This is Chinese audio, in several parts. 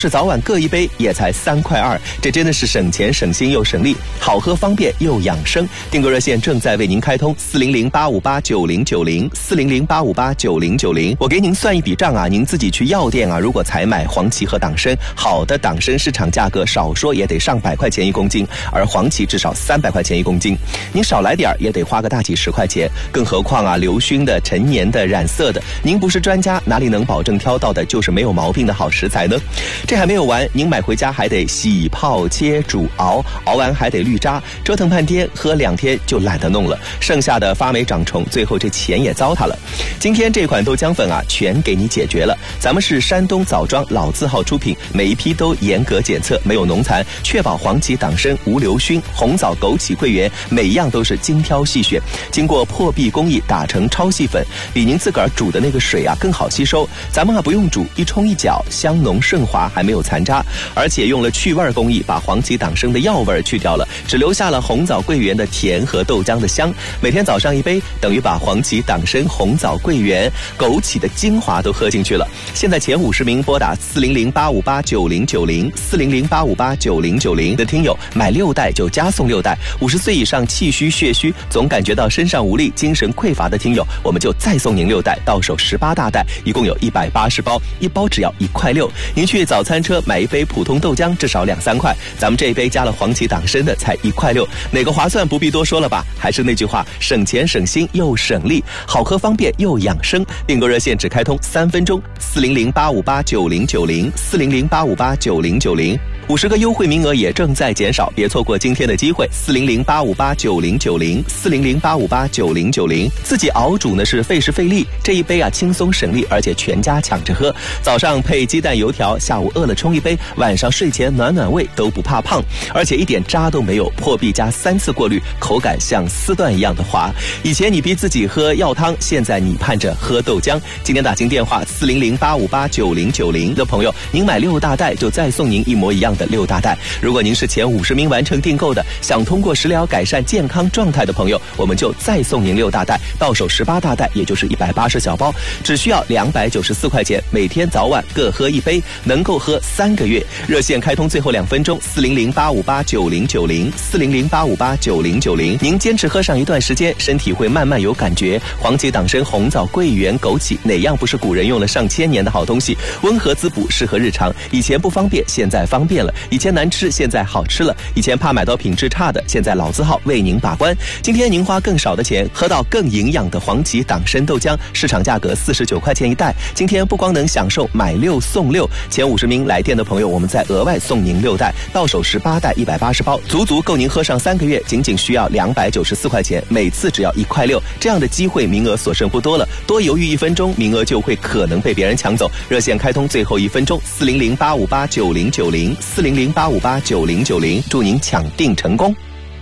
是早晚各一杯也才3.2块，这真的是省钱省心又省力，好喝方便又养生。订购热线正在为您开通，400-858-9090，400-858-9090。我给您算一笔账啊，您自己去药店啊，如果采买黄芪和党参，好的党参市场价格少说也得上100块钱1公斤，而黄芪至少300块钱1公斤，您少来点也得花个大几10块钱。更何况啊，硫熏的、陈年的、染色的，您不是专家，哪里能保证挑到的就是没有毛病的好食材呢？这还没有完，您买回家还得洗、泡、切、煮、熬完还得滤渣，折腾半天，喝2天就懒得弄了，剩下的发霉长虫，最后这钱也糟蹋了。今天这款豆浆粉啊，全给你解决了。咱们是山东枣庄老字号出品，每一批都严格检测，没有农残，确保黄芪、党参无硫熏，红枣、枸杞、桂圆每一样都是精挑细选，经过破壁工艺打成超细粉，比您自个儿煮的那个水啊更好吸收。咱们啊不用煮，一冲一搅，香浓顺滑，还没有残渣，而且用了去味工艺，把黄芪、党参的药味去掉了，只留下了红枣、桂圆的甜和豆浆的香。每天早上一杯，等于把黄芪、党参、红枣、桂圆、枸杞的精华都喝进去了。现在前50名拨打400-858-9090，400-858-9090的听友买6袋就加送6袋，50岁以上气虚血虚总感觉到身上无力、精神匮乏的听友，我们就再送您6袋，到手18大袋，一共有180包，一包只要1.6块。您去早餐车买一杯普通豆浆至少2-3块，咱们这一杯加了黄芪、党参的才1.6块，哪个划算不必多说了吧？还是那句话，省钱省心又省力，好喝方便又养生。订购热线只开通3分钟，400-858-9090，400-858-9090，50个优惠名额也正在减少，别错过今天的机会。400-858-9090，400-858-9090。自己熬煮呢是费时费力，这一杯啊轻松省力，而且全家抢着喝。早上配鸡蛋油条，下午饿了冲一杯，晚上睡前暖暖胃都不怕胖，而且一点渣都没有，破壁加3次过滤，口感像丝缎一样的滑。以前你逼自己喝药汤，现在你盼着喝豆浆。今天打进电话400-858-9090的朋友，您买6大袋就再送您一模一样的6大袋。如果您是前50名完成订购的，想通过食疗改善健康状态的朋友，我们就再送您6大袋，到手18大袋，也就是180小包，只需要294块钱，每天早晚各喝1杯，能够喝3个月。热线开通最后2分钟，400-858-9090，400-858-9090。您坚持喝上一段时间，身体会慢慢有感觉。黄芪、党参、红枣、桂圆、枸杞，哪样不是古人用了上千年的好东西？温和滋补，适合日常。以前不方便，现在方便了；以前难吃，现在好吃了；以前怕买到品质差的，现在老字号为您把关。今天您花更少的钱，喝到更营养的黄芪、党参豆浆，市场价格49块钱一袋。今天不光能享受买6送6，前50名来电的朋友，我们再额外送您6袋，到手18袋180包，足足够您喝上3个月，仅仅需要294块钱，每次只要1.6块。这样的机会名额所剩不多了，多犹豫1分钟，名额就会可能被别人抢走。热线开通最后1分钟，400-858-9090，400-858-9090，祝您抢订成功。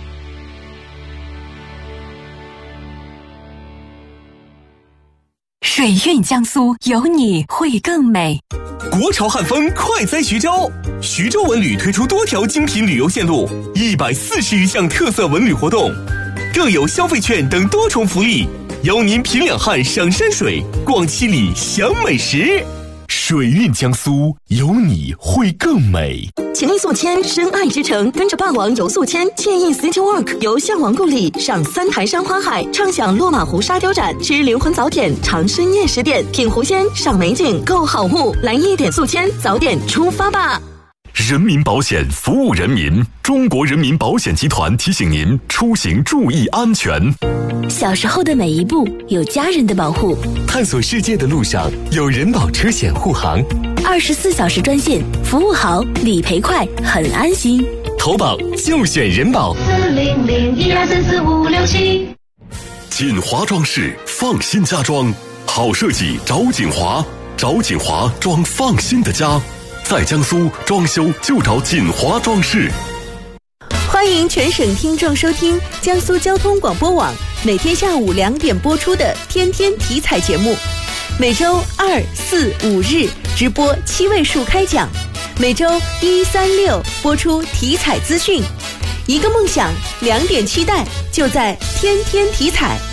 水韵江苏，有你会更美。 国潮汉风快哉徐州，徐州文旅推出多条精品旅游线路，140余项特色文旅活动，更有消费券等多重福利，邀您品两汉赏山水，逛七里享美食。水韵江苏，有你会更美。 秦力宿迁，深爱之城，跟着霸王游宿迁，惬意 City Walk， 游项王故里，赏3台山花海，畅享落马湖沙雕展，吃灵魂早点，尝深夜食点，品狐仙，赏美景，购好物，来1点宿迁，早点出发吧！ 人民保险服务人民，中国人民保险集团提醒您出行注意安全。 小时候的每一步有家人的保护， 探索世界的路上有人保车险护航 ，24小时专线，服务好，理赔快，很安心。 投保就选人保 400-1234567。 锦华装饰，放心家装，好设计找锦华，找锦华装放心的家。在江苏装修就找锦华装饰。 欢迎全省听众收听江苏交通广播网每天下午2点播出的天天体彩节目，每周2、4、5日直播7位数开讲，每周1、3、6播出体彩资讯。一个梦想，2点期待，就在天天体彩。